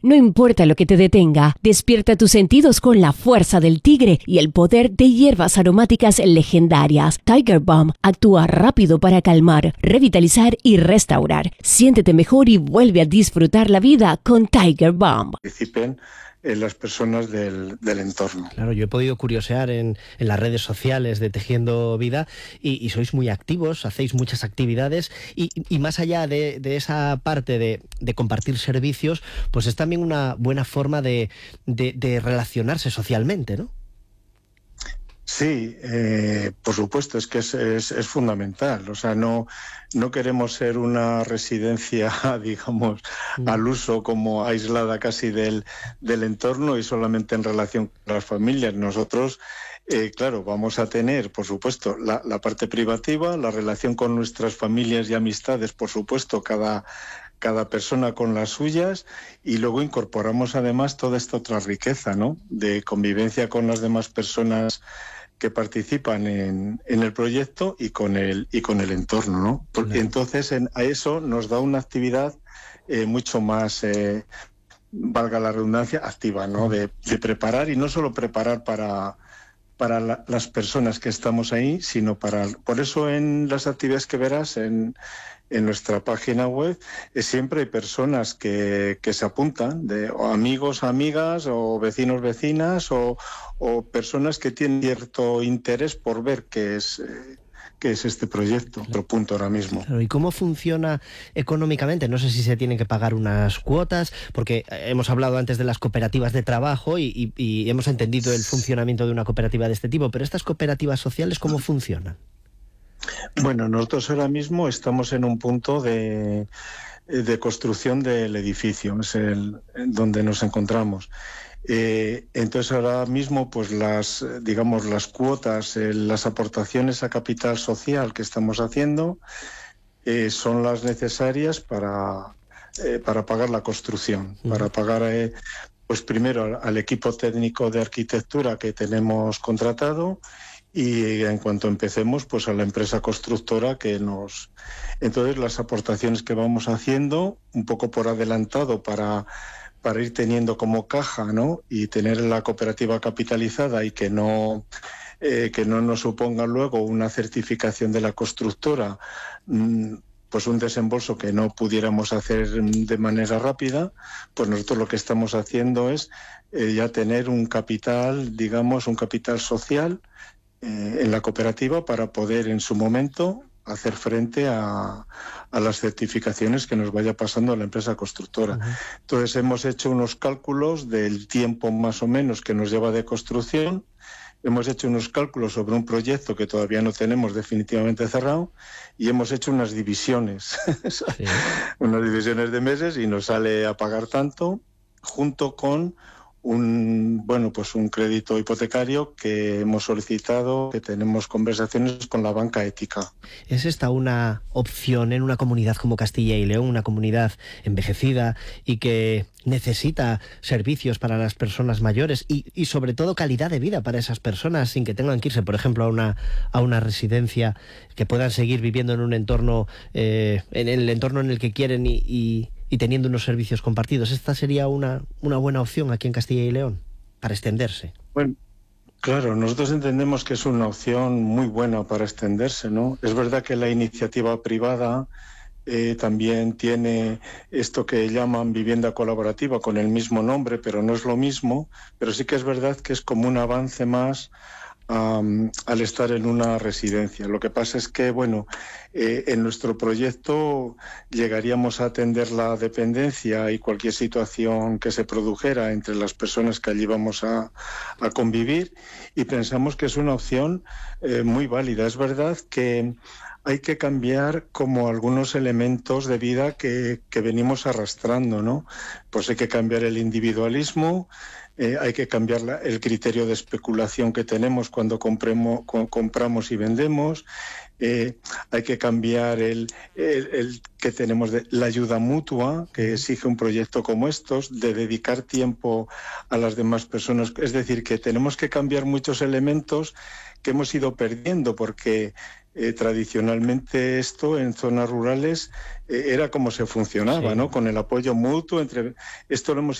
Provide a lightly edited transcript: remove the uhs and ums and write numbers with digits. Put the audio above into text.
No importa lo que te detenga, despierta tus sentidos con la fuerza del tigre y el poder de hierbas aromáticas legendarias. Tiger Balm actúa rápido para calmar, revitalizar y restaurar. Siéntete mejor y vuelve a disfrutar la vida con Tiger Balm. Participen las personas del entorno. Claro, yo he podido curiosear en las redes sociales de Tejiendo Vida y sois muy activos, hacéis muchas actividades y más allá de esa parte de compartir servicios, pues es también una buena forma de relacionarse socialmente, ¿no? Sí, por supuesto, es que es fundamental. O sea, no queremos ser una residencia, digamos, al uso, como aislada casi del entorno y solamente en relación con las familias. Nosotros, claro, vamos a tener, por supuesto, la parte privativa, la relación con nuestras familias y amistades, por supuesto, cada persona con las suyas, y luego incorporamos además toda esta otra riqueza, ¿no?, de convivencia con las demás personas que participan en el proyecto y con el entorno, ¿no? Porque entonces a eso nos da una actividad mucho más, valga la redundancia, activa, ¿no? De preparar, y no solo preparar para las personas que estamos ahí, sino por eso en las actividades que verás en nuestra página web, siempre hay personas que se apuntan, o amigos, amigas, o vecinos, vecinas, o personas que tienen cierto interés por ver qué es este proyecto, otro punto ahora mismo. Claro, ¿y cómo funciona económicamente? No sé si se tienen que pagar unas cuotas, porque hemos hablado antes de las cooperativas de trabajo y hemos entendido el funcionamiento de una cooperativa de este tipo, pero estas cooperativas sociales, ¿cómo funcionan? Bueno, nosotros ahora mismo estamos en un punto de construcción del edificio, es donde nos encontramos. Entonces ahora mismo, pues las cuotas, las aportaciones a capital social que estamos haciendo son las necesarias para pagar la construcción, para pagar pues primero al equipo técnico de arquitectura que tenemos contratado, y en cuanto empecemos, pues a la empresa constructora Entonces las aportaciones que vamos haciendo, un poco por adelantado para ir teniendo como caja, ¿no?, y tener la cooperativa capitalizada, y que no nos suponga luego una certificación de la constructora, pues un desembolso que no pudiéramos hacer de manera rápida, pues nosotros lo que estamos haciendo es ya tener un capital, digamos, un capital social en la cooperativa para poder en su momento hacer frente a las certificaciones que nos vaya pasando a la empresa constructora. Entonces hemos hecho unos cálculos del tiempo más o menos que nos lleva de construcción, hemos hecho unos cálculos sobre un proyecto que todavía no tenemos definitivamente cerrado, y hemos hecho unas divisiones, sí, unas divisiones de meses, y nos sale a pagar tanto, junto con un crédito hipotecario que hemos solicitado, que tenemos conversaciones con la banca ética. ¿Es esta una opción en una comunidad como Castilla y León, una comunidad envejecida y que necesita servicios para las personas mayores y sobre todo calidad de vida para esas personas, sin que tengan que irse, por ejemplo, a una residencia, que puedan seguir viviendo en un entorno, en el entorno en el que quieren y teniendo unos servicios compartidos? ¿Esta sería una buena opción aquí en Castilla y León para extenderse? Bueno, claro, nosotros entendemos que es una opción muy buena para extenderse, ¿no? Es verdad que la iniciativa privada también tiene esto que llaman vivienda colaborativa, con el mismo nombre, pero no es lo mismo, pero sí que es verdad que es como un avance más al estar en una residencia. Lo que pasa es que, en nuestro proyecto llegaríamos a atender la dependencia y cualquier situación que se produjera entre las personas que allí vamos a convivir, y pensamos que es una opción muy válida. Es verdad que hay que cambiar como algunos elementos de vida que venimos arrastrando, ¿no? Pues hay que cambiar el individualismo, hay que cambiar el criterio de especulación que tenemos cuando compramos y vendemos, hay que cambiar el que tenemos de la ayuda mutua que exige un proyecto como estos, de dedicar tiempo a las demás personas. Es decir, que tenemos que cambiar muchos elementos que hemos ido perdiendo, porque tradicionalmente esto en zonas rurales era como se funcionaba, sí, ¿no? Con el apoyo mutuo esto lo hemos